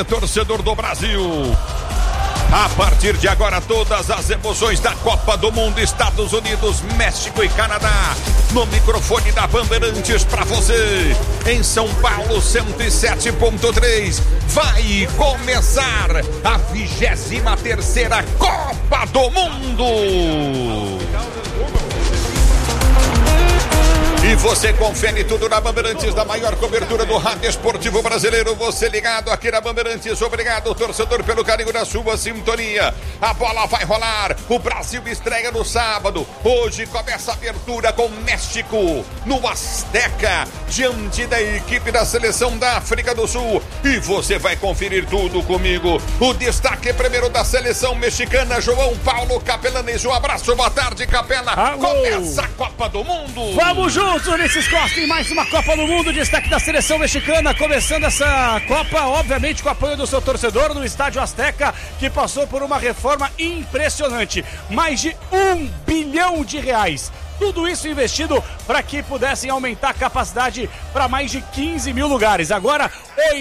você, torcedor do Brasil. A partir de agora, todas as emoções da Copa do Mundo, Estados Unidos, México e Canadá, no microfone da Bandeirantes para você, em São Paulo 107.3, vai começar a 23ª Copa do Mundo. E você confere tudo na Bandeirantes, da maior cobertura do rádio esportivo brasileiro. Você ligado aqui na Bandeirantes. Obrigado, torcedor, pelo carinho da sua sintonia. A bola vai rolar. O Brasil estreia no sábado. Hoje começa a abertura com México no Azteca, diante da equipe da seleção da África do Sul. E você vai conferir tudo comigo. O destaque primeiro da seleção mexicana, João Paulo Capelanes. Um abraço, boa tarde, Capela. Alô. Começa a Copa do Mundo. Vamos juntos, Ulisses Costa, em mais uma Copa do Mundo. Destaque da seleção mexicana, começando essa Copa, obviamente com o apoio do seu torcedor no Estádio Azteca, que passou por uma reforma impressionante. Mais de R$1 bilhão. Tudo isso investido para que pudessem aumentar a capacidade para mais de 15 mil lugares. Agora,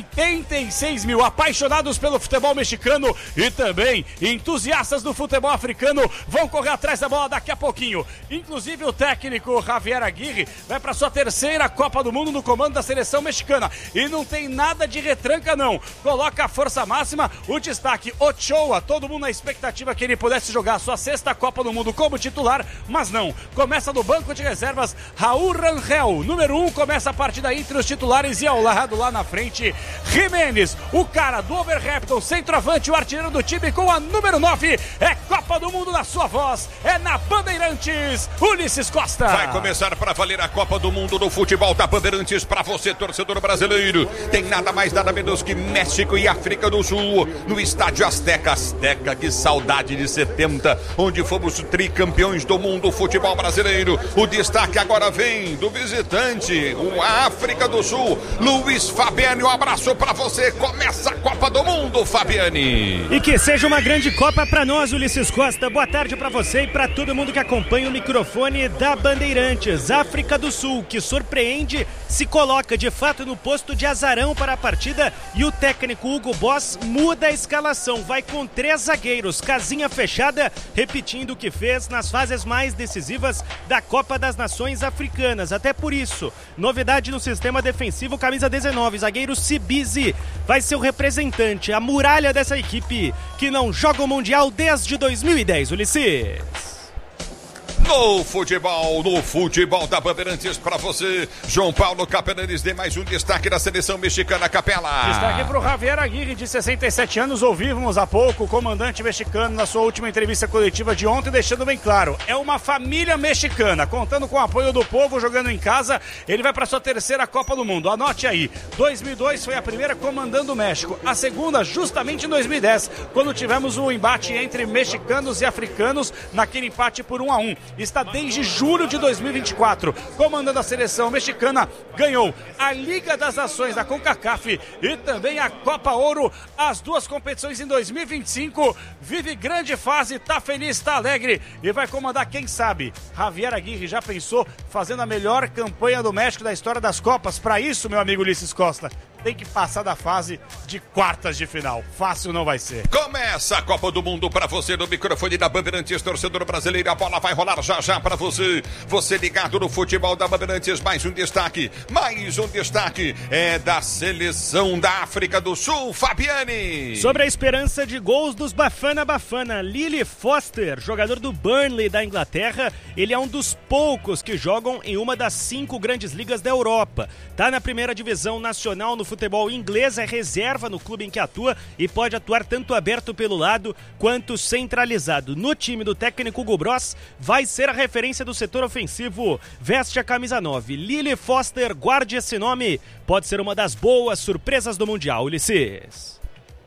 86 mil apaixonados pelo futebol mexicano e também entusiastas do futebol africano vão correr atrás da bola daqui a pouquinho. Inclusive, o técnico Javier Aguirre vai para sua 3ª Copa do Mundo no comando da seleção mexicana. E não tem nada de retranca, não. Coloca a força máxima, o destaque Ochoa, todo mundo na expectativa que ele pudesse jogar a sua 6ª Copa do Mundo como titular, mas não. Começa no banco de reservas, Raul Rangel, número 1, começa a partida entre os titulares e ao lado lá na frente, Jiménez, o cara do Wolverhampton, centroavante, o artilheiro do time com a número 9, é Copa do Mundo na sua voz, é na Bandeirantes, Ulisses Costa. Vai começar para valer a Copa do Mundo do futebol da Bandeirantes para você, torcedor brasileiro. Tem nada mais, nada menos que México e África do Sul, no Estádio Azteca. Azteca, que saudade de 70, onde fomos tricampeões do mundo, futebol brasileiro. O destaque agora vem do visitante, o África do Sul, Luiz Fabiani. Um abraço pra você. Começa a Copa do Mundo, Fabiani. E que seja uma grande Copa pra nós, Ulisses Costa. Boa tarde pra você e pra todo mundo que acompanha o microfone da Bandeirantes. África do Sul, que surpreende, se coloca de fato no posto de azarão para a partida e o técnico Hugo Boss muda a escalação. Vai com 3 zagueiros, casinha fechada, repetindo o que fez nas fases mais decisivas da Copa das Nações Africanas. Até por isso, novidade no sistema defensivo, camisa 19, zagueiro Sibizi vai ser o representante, a muralha dessa equipe que não joga o Mundial desde 2010, Ulisses. No futebol da Bandeirantes para você, João Paulo Capelanes. De mais um destaque da seleção mexicana, Capela. Destaque para o Javier Aguirre, de 67 anos. Ouvimos há pouco o comandante mexicano na sua última entrevista coletiva de ontem, deixando bem claro, é uma família mexicana, contando com o apoio do povo, jogando em casa. Ele vai para sua 3ª Copa do Mundo. Anote aí, 2002 foi a primeira comandando o México, a segunda justamente em 2010, quando tivemos o embate entre mexicanos e africanos, naquele empate por 1-1. Está desde julho de 2024 comandando a seleção mexicana, ganhou a Liga das Nações da CONCACAF e também a Copa Ouro, as 2 competições em 2025, vive grande fase, tá feliz, tá alegre e vai comandar, quem sabe, Javier Aguirre já pensou fazendo a melhor campanha do México da história das Copas. Para isso, meu amigo Ulisses Costa, tem que passar da fase de quartas de final. Fácil não vai ser. Começa a Copa do Mundo para você no microfone da Bandeirantes, torcedor brasileiro. A bola vai rolar já para você. Você ligado no futebol da Bandeirantes. Mais um destaque é da seleção da África do Sul, Fabiani. Sobre a esperança de gols dos Bafana Bafana, Lily Foster, jogador do Burnley da Inglaterra, ele é um dos poucos que jogam em uma das 5 grandes ligas da Europa. Tá na primeira divisão nacional no futebol inglês, é reserva no clube em que atua e pode atuar tanto aberto pelo lado quanto centralizado. No time do técnico Hugo Boss, vai ser a referência do setor ofensivo, veste a camisa 9. Lily Foster, guarde esse nome, pode ser uma das boas surpresas do Mundial, Ulisses.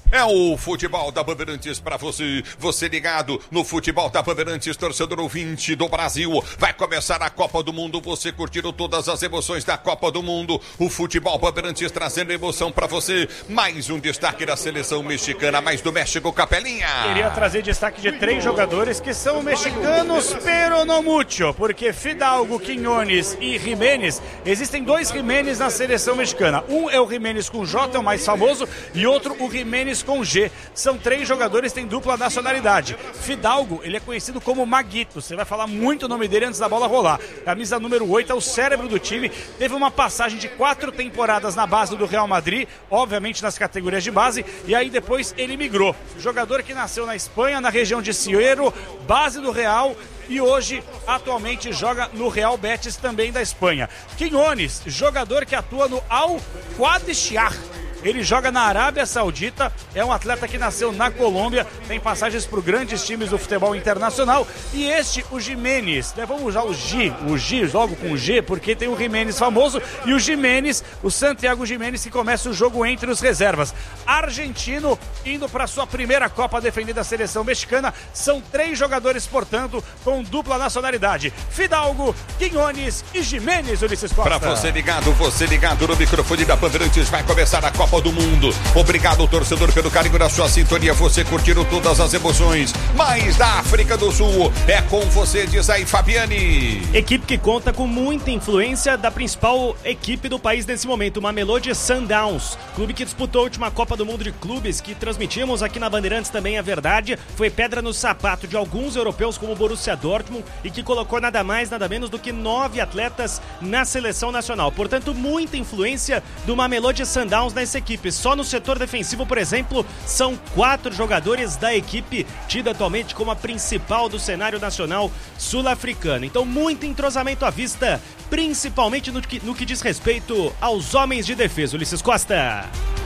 É o futebol da Bandeirantes pra você. Você ligado no futebol da Bandeirantes, torcedor ouvinte do Brasil. Vai começar a Copa do Mundo. Você curtindo todas as emoções da Copa do Mundo. O futebol Bandeirantes trazendo emoção pra você. Mais um destaque da seleção mexicana, mais do México, Capelinha. Queria trazer destaque de 3 jogadores que são mexicanos, pero no mucho, porque Fidalgo, Quiñones e Jiménez, existem 2 Jiménez na seleção mexicana. Um é o Jiménez com J, é o mais famoso, e outro o Jiménez com G. São 3 jogadores que têm dupla nacionalidade. Fidalgo, ele é conhecido como Maguito. Você vai falar muito o nome dele antes da bola rolar. Camisa número 8, é o cérebro do time. Teve uma passagem de 4 temporadas na base do Real Madrid, obviamente nas categorias de base, e aí depois ele migrou. Jogador que nasceu na Espanha, na região de Siero, base do Real, e hoje, atualmente, joga no Real Betis, também da Espanha. Quiñones, jogador que atua no Al-Qadisiyah. Ele joga na Arábia Saudita, é um atleta que nasceu na Colômbia, tem passagens por grandes times do futebol internacional. E este, o Jiménez, né? Vamos usar o G logo com G, porque tem o Jiménez famoso, e o Jiménez, o Santiago Jiménez, que começa o jogo entre os reservas. Argentino, indo para sua primeira Copa defendendo a seleção mexicana. São 3 jogadores, portanto, com dupla nacionalidade: Fidalgo, Quiñones e Jiménez, Ulisses Costa. Para você ligado no microfone da Bandeirantes, vai começar a Copa do Mundo. Obrigado, torcedor, pelo carinho da sua sintonia. Você curtindo todas as emoções. Mais da África do Sul. É com você, diz aí, Fabiane. Equipe que conta com muita influência da principal equipe do país nesse momento, o Mamelodi Sundowns. Clube que disputou a última Copa do Mundo de Clubes, que transmitimos aqui na Bandeirantes também, é verdade. Foi pedra no sapato de alguns europeus, como o Borussia Dortmund, e que colocou nada mais, nada menos do que 9 atletas na seleção nacional. Portanto, muita influência do Mamelodi Sundowns nessa equipe. Só no setor defensivo, por exemplo, são 4 jogadores da equipe tida atualmente como a principal do cenário nacional sul-africano. Então, muito entrosamento à vista, principalmente no que diz respeito aos homens de defesa. Ulisses Costa.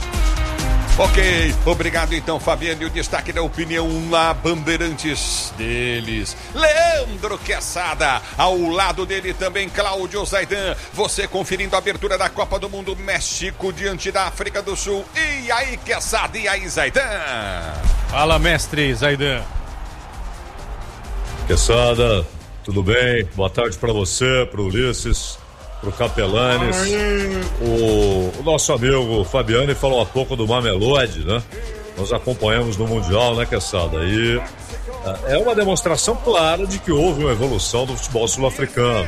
Ok, obrigado então, Fabiano. E o destaque da opinião na Bandeirantes deles, Leandro Quesada. Ao lado dele também Cláudio Zaidan. Você conferindo a abertura da Copa do Mundo, México diante da África do Sul. E aí, Quesada, e aí, Zaidan? Fala, mestre Zaidan. Quesada, tudo bem? Boa tarde para você, para o Ulisses, para o Capelanes. O nosso amigo Fabiane falou há pouco do Mamelodi, né? Nós acompanhamos no Mundial, né, Quesada? E é uma demonstração clara de que houve uma evolução do futebol sul-africano.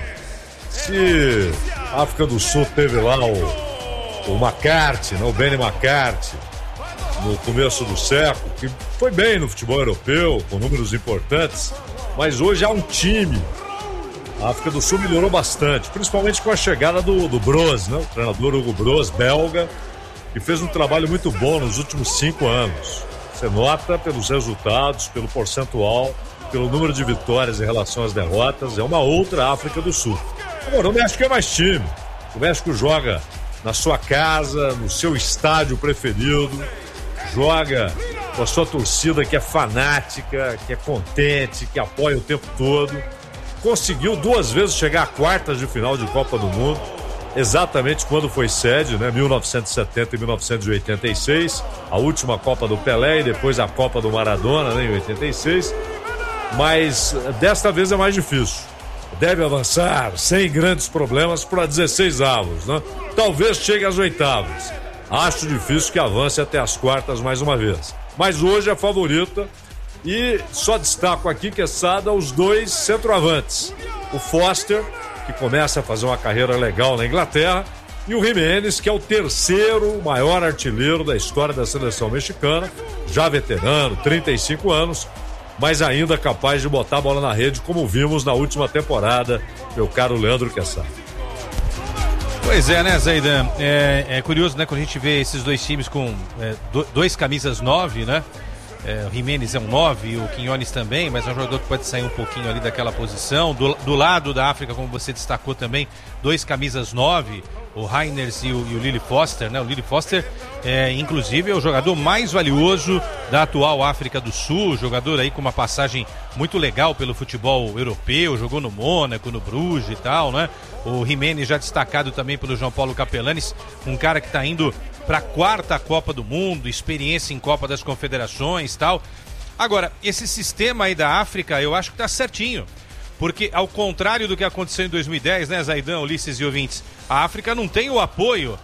Se a África do Sul teve lá o McCarthy, né, o Benny McCarthy, no começo do século, que foi bem no futebol europeu, com números importantes, mas hoje há um time. A África do Sul melhorou bastante, principalmente com a chegada do Broz, né? O treinador Hugo Broz, belga, que fez um trabalho muito bom nos últimos 5 anos. Você nota pelos resultados, pelo percentual, pelo número de vitórias em relação às derrotas, é uma outra África do Sul. Agora, o México é mais time. O México joga na sua casa, no seu estádio preferido, joga com a sua torcida que é fanática, que é contente, que apoia o tempo todo. Conseguiu 2 vezes chegar a quartas de final de Copa do Mundo, exatamente quando foi sede, né? 1970 e 1986, a última Copa do Pelé e depois a Copa do Maradona, né, em 86. Mas desta vez é mais difícil. Deve avançar sem grandes problemas para 16 avos, né? Talvez chegue às 8avas. Acho difícil que avance até as quartas mais uma vez. Mas hoje é favorita. E só destaco aqui, Quesada, os 2 centroavantes. O Foster, que começa a fazer uma carreira legal na Inglaterra, e o Jiménez, que é o 3º maior artilheiro da história da seleção mexicana, já veterano, 35 anos, mas ainda capaz de botar a bola na rede, como vimos na última temporada, meu caro Leandro Quesada. Pois é, né, Zaidan? É curioso, né, quando a gente vê esses 2 times com 2 camisas 9, né? O Jiménez é um 9 e o Quiñones também, mas é um jogador que pode sair um pouquinho ali daquela posição. Do lado da África, como você destacou também, 2 camisas 9, o Reiners e o Lily Foster, né? O Lily Foster, inclusive, é o jogador mais valioso da atual África do Sul, jogador aí com uma passagem muito legal pelo futebol europeu, jogou no Mônaco, no Bruges e tal, né? O Jiménez já destacado também pelo João Paulo Capelanes, um cara que está indo para a 4ª Copa do Mundo, experiência em Copa das Confederações e tal. Agora, esse sistema aí da África, eu acho que tá certinho. Porque, ao contrário do que aconteceu em 2010, né, Zaidan, Ulisses e ouvintes, a África não tem o apoio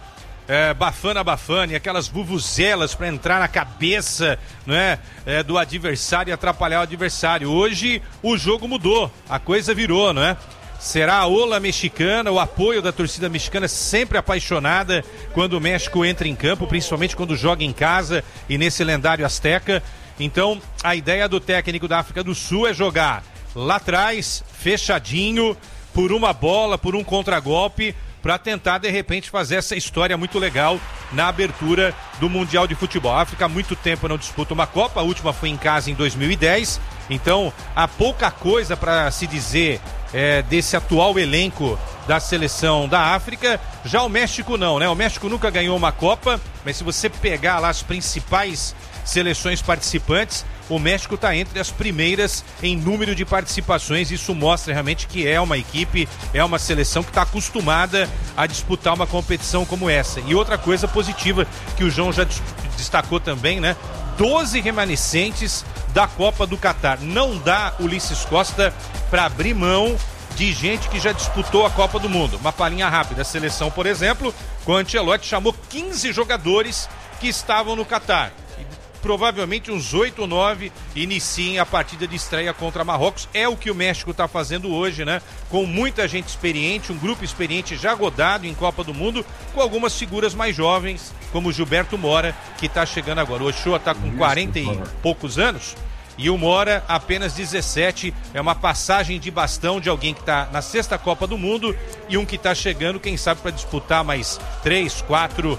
Bafana, aquelas vuvuzelas para entrar na cabeça, né, do adversário e atrapalhar o adversário. Hoje, o jogo mudou, a coisa virou, não é? Será a ola mexicana, o apoio da torcida mexicana sempre apaixonada quando o México entra em campo, principalmente quando joga em casa e nesse lendário Azteca. Então, a ideia do técnico da África do Sul é jogar lá atrás, fechadinho, por uma bola, por um contragolpe, para tentar, de repente, fazer essa história muito legal na abertura do Mundial de Futebol. A África há muito tempo não disputa uma Copa, a última foi em casa em 2010, então há pouca coisa para se dizer desse atual elenco da seleção da África. Já o México não, né? O México nunca ganhou uma Copa, mas se você pegar lá as principais seleções participantes, o México está entre as primeiras em número de participações. Isso mostra realmente que é uma equipe, é uma seleção que está acostumada a disputar uma competição como essa. E outra coisa positiva que o João já destacou também, né? 12 remanescentes da Copa do Catar. Não dá, Ulisses Costa, para abrir mão de gente que já disputou a Copa do Mundo. Uma palhinha rápida. A seleção, por exemplo, com o Ancelotti chamou 15 jogadores que estavam no Catar. Provavelmente uns 8 ou 9 iniciem a partida de estreia contra Marrocos. É o que o México está fazendo hoje, né? Com muita gente experiente, um grupo experiente já rodado em Copa do Mundo, com algumas figuras mais jovens, como o Gilberto Mora, que está chegando agora. O Ochoa está com 40 e poucos anos e o Mora apenas 17. É uma passagem de bastão de alguém que está na 6ª Copa do Mundo e um que está chegando, quem sabe, para disputar mais 3, 4,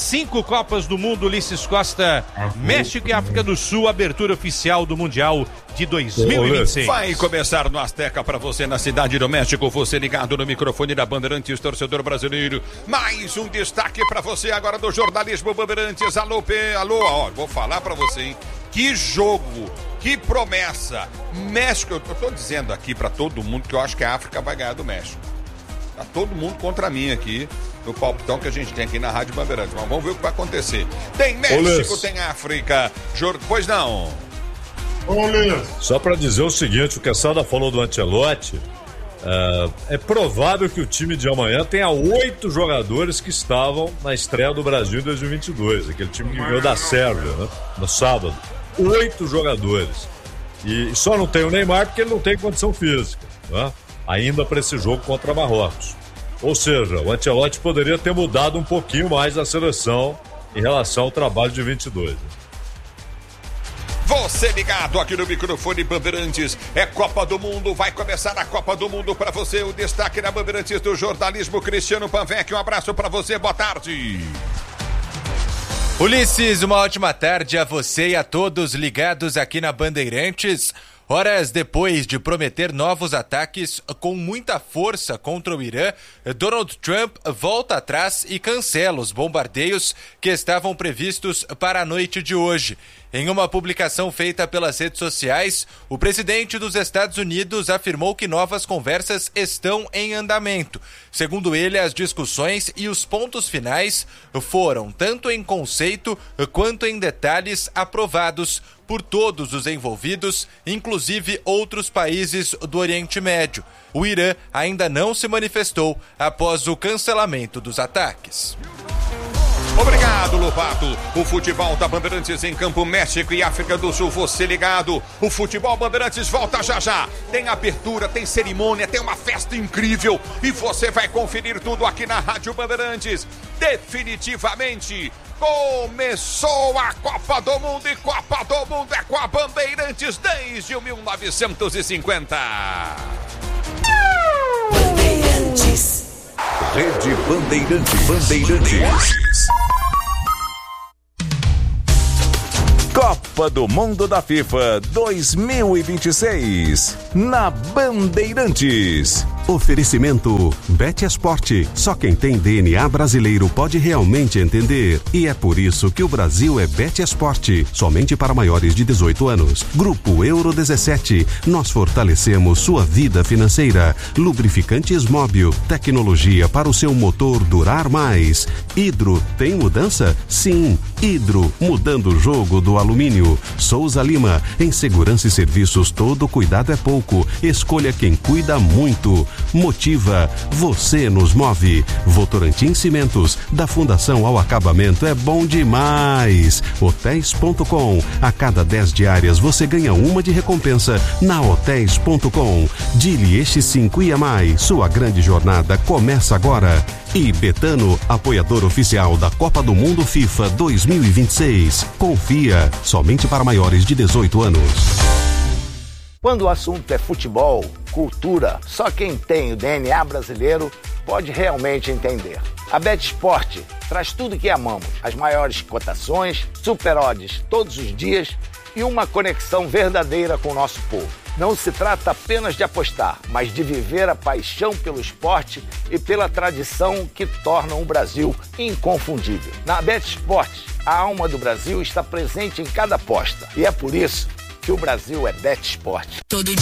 5 Copas do Mundo. Ulisses Costa, México e África do Sul, abertura oficial do Mundial de 2026. Vai começar no Azteca para você na Cidade do México, você ligado no microfone da Bandeirantes, torcedor brasileiro. Mais um destaque para você agora do jornalismo Bandeirantes. Alô, ó, vou falar para você, hein? Que jogo, que promessa. México, eu tô dizendo aqui para todo mundo que eu acho que a África vai ganhar do México. Tá todo mundo contra mim aqui no palpitão que a gente tem aqui na Rádio Bandeirantes. Mas vamos ver o que vai acontecer. Tem México, tem África. Pois não. Só para dizer o seguinte, o que a Sada falou do Ancelotti, é provável que o time de amanhã tenha 8 jogadores que estavam na estreia do Brasil em 2022, aquele time que ganhou da Sérvia, né, no sábado. 8 jogadores. E só não tem o Neymar porque ele não tem condição física, né, ainda para esse jogo contra Marrocos. Ou seja, o Ancelotti poderia ter mudado um pouquinho mais a seleção em relação ao trabalho de 22. Você ligado aqui no microfone Bandeirantes, é Copa do Mundo, vai começar a Copa do Mundo para você, o destaque na Bandeirantes do jornalismo, Cristiano Panvec, um abraço para você, boa tarde. Ulisses, uma ótima tarde a você e a todos ligados aqui na Bandeirantes. Horas depois de prometer novos ataques com muita força contra o Irã, Donald Trump volta atrás e cancela os bombardeios que estavam previstos para a noite de hoje. Em uma publicação feita pelas redes sociais, o presidente dos Estados Unidos afirmou que novas conversas estão em andamento. Segundo ele, as discussões e os pontos finais foram, tanto em conceito quanto em detalhes, aprovados por todos os envolvidos, inclusive outros países do Oriente Médio. O Irã ainda não se manifestou após o cancelamento dos ataques. Obrigado, Lobato. O futebol da Bandeirantes em campo, México e África do Sul, você ligado. O futebol Bandeirantes volta já já. Tem abertura, tem cerimônia, tem uma festa incrível e você vai conferir tudo aqui na Rádio Bandeirantes. Definitivamente começou a Copa do Mundo e Copa do Mundo é com a Bandeirantes desde 1950. Bandeirantes. Rede Bandeirantes. Copa do Mundo da FIFA 2026 na Bandeirantes. Oferecimento Bet Esporte. Só quem tem DNA brasileiro pode realmente entender. E é por isso que o Brasil é Bet Esporte. Somente para maiores de 18 anos. Grupo Euro 17. Nós fortalecemos sua vida financeira. Lubrificantes Móbil. Tecnologia para o seu motor durar mais. Hidro, tem mudança? Sim. Hidro, mudando o jogo do alumínio. Souza Lima. Em segurança e serviços, todo cuidado é pouco. Escolha quem cuida muito. Motiva, você nos move. Votorantim Cimentos, da fundação ao acabamento é bom demais. Hotéis.com, a cada 10 diárias você ganha uma de recompensa na Hotéis.com. Dili X5 IMAI, sua grande jornada começa agora. E Betano, apoiador oficial da Copa do Mundo FIFA 2026. Confia, somente para maiores de 18 anos. Quando o assunto é futebol, cultura, só quem tem o DNA brasileiro pode realmente entender. A Bet Sport traz tudo que amamos, as maiores cotações, super odds todos os dias e uma conexão verdadeira com o nosso povo. Não se trata apenas de apostar, mas de viver a paixão pelo esporte e pela tradição que tornam o Brasil inconfundível. Na Bet Sport, a alma do Brasil está presente em cada aposta e é por isso que o Brasil é Bet Sport. Todo